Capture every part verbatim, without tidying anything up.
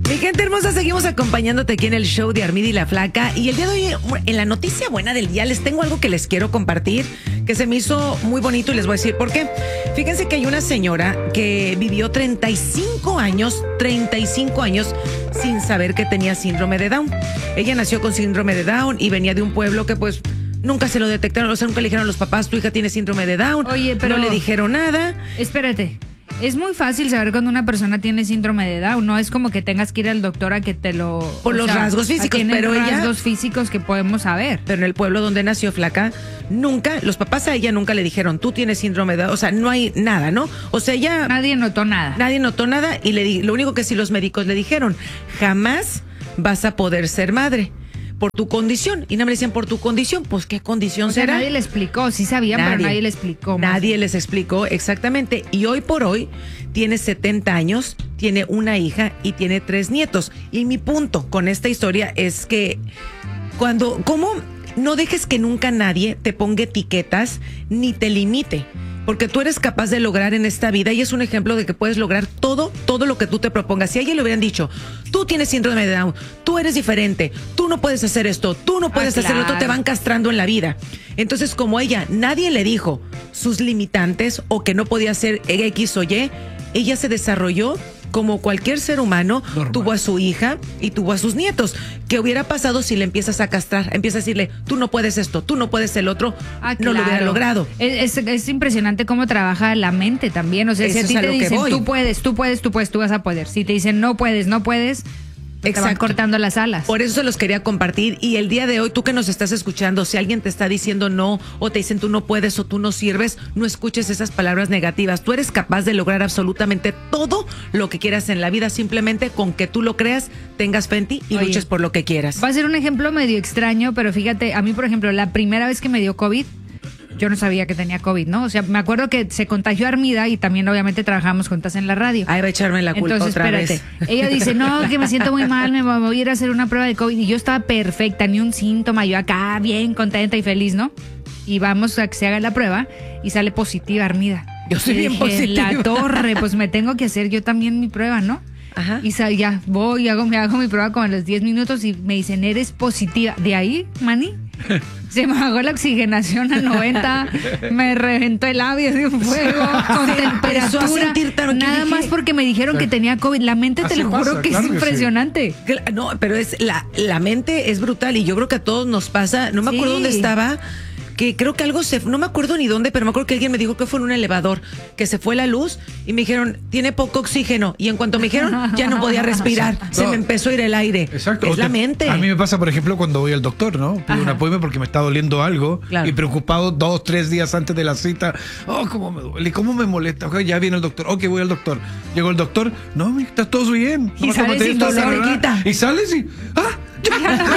Mi gente hermosa, seguimos acompañándote aquí en el show de Armida y la Flaca. Y el día de hoy, en la noticia buena del día, les tengo algo que les quiero compartir, que se me hizo muy bonito y les voy a decir por qué. Fíjense que hay una señora que vivió treinta y cinco años, treinta y cinco años sin saber que tenía síndrome de Down. Ella nació con síndrome de Down y venía de un pueblo que pues nunca se lo detectaron, o sea, nunca le dijeron a los papás, tu hija tiene síndrome de Down. Oye, pero no le dijeron nada. Espérate. Es muy fácil saber cuando una persona tiene síndrome de Down, no es como que tengas que ir al doctor a que te lo... Por los sea, rasgos físicos, pero rasgos ella... rasgos físicos que podemos saber. Pero en el pueblo donde nació Flaca, nunca, los papás a ella nunca le dijeron, tú tienes síndrome de Down, o sea, no hay nada, ¿no? O sea, ella... Nadie notó nada. Nadie notó nada y le di, lo único que sí los médicos le dijeron, jamás vas a poder ser madre. Por tu condición. Y no me decían, por tu condición. Pues, ¿qué condición o sea, será? Nadie le explicó. Sí sabían, nadie, pero nadie le explicó. Nadie más. les explicó, exactamente. Y hoy por hoy tiene setenta años, tiene una hija y tiene tres nietos. Y mi punto con esta historia es que cuando, ¿cómo no dejes que nunca nadie te ponga etiquetas ni te limite? Porque tú eres capaz de lograr en esta vida y es un ejemplo de que puedes lograr todo, todo lo que tú te propongas. Si a ella le hubieran dicho, tú tienes síndrome de Down, tú eres diferente, tú no puedes hacer esto, tú no puedes ah, hacer claro. Esto, te van castrando en la vida. Entonces, como ella, nadie le dijo sus limitantes o que no podía hacer X o Y, ella se desarrolló como cualquier ser humano. Normal. Tuvo a su hija y tuvo a sus nietos. ¿Qué hubiera pasado si le empiezas a castrar? Empiezas a decirle, tú no puedes esto, tú no puedes el otro. Ah, no claro. lo hubiera logrado. Es, es, es impresionante cómo trabaja la mente también. O sea, Eso si a ti es a te dicen, tú puedes, tú puedes, tú puedes, tú vas a poder. Si te dicen, no puedes, no puedes, te Exacto. van cortando las alas. Por eso se los quería compartir. Y el día de hoy, tú que nos estás escuchando, si alguien te está diciendo no, o te dicen tú no puedes o tú no sirves, no escuches esas palabras negativas. Tú eres capaz de lograr absolutamente todo lo que quieras en la vida, simplemente con que tú lo creas, tengas fe en ti y Oye, luches por lo que quieras. Va a ser un ejemplo medio extraño, pero fíjate, a mí, por ejemplo, la primera vez que me dio COVID, yo no sabía que tenía COVID, ¿no? O sea, me acuerdo que se contagió Armida y también obviamente trabajamos juntas en la radio. Ahí va a echarme la culpa Entonces, otra espérate. vez. Ella dice, no, que me siento muy mal, me voy a ir a hacer una prueba de COVID. Y yo estaba perfecta, ni un síntoma, yo acá bien contenta y feliz, ¿no? Y vamos a que se haga la prueba y sale positiva Armida. Yo soy y bien dije, positiva. La torre, pues me tengo que hacer yo también mi prueba, ¿no? Ajá. Y ya voy, hago, me hago mi prueba como a los diez minutos y me dicen, eres positiva. De ahí, Manny, se me bajó la oxigenación a noventa, me reventó el labio de un fuego, con temperatura, nada dije, más porque me dijeron que tenía COVID. La mente, te lo juro que claro es impresionante. Que sí. No, pero es la, la mente es brutal y yo creo que a todos nos pasa. No me acuerdo sí. dónde estaba, que creo que algo se... No me acuerdo ni dónde, pero me acuerdo que alguien me dijo que fue en un elevador, que se fue la luz y me dijeron, tiene poco oxígeno. Y en cuanto me dijeron, ya no podía respirar. No. Se me empezó a ir el aire. Exacto. Es te, la mente. A mí me pasa, por ejemplo, cuando voy al doctor, ¿no? Pido un apoyo porque me está doliendo algo. Claro. Y preocupado dos, tres días antes de la cita. Oh, cómo me duele, cómo me molesta. Okay, ya viene el doctor. Ok, voy al doctor. Llegó el doctor. No, está todo bien. Y sales sin dolor. Y sales y... ¡Ah! ¿Te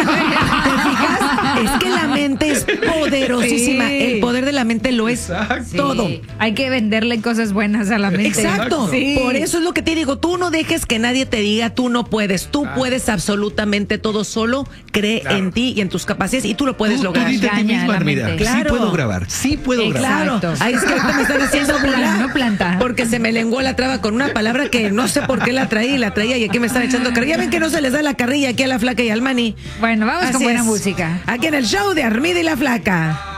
fijas? Es que la mente es poderosísima. Sí. El poder de la mente lo es sí. todo. Hay que venderle cosas buenas a la mente. Exacto. Sí. Por eso es lo que te digo. Tú no dejes que nadie te diga tú no puedes. Tú ah. puedes absolutamente todo solo. Cree claro. en ti y en tus capacidades y tú lo puedes tú, lograr. Tú dite a ti misma, mira, claro. sí puedo grabar. Sí puedo Exacto. grabar. Ahí es que ahorita me están haciendo burla. No planta. Porque se me lenguó la traba con una palabra que no sé por qué la traía y la traía y aquí me están echando carrilla. Ya ven que no se les da la carrilla aquí a la Flaca y al Manny. Bueno, vamos Así con buena es. música. Aquí en el show de Armida y la Flaca.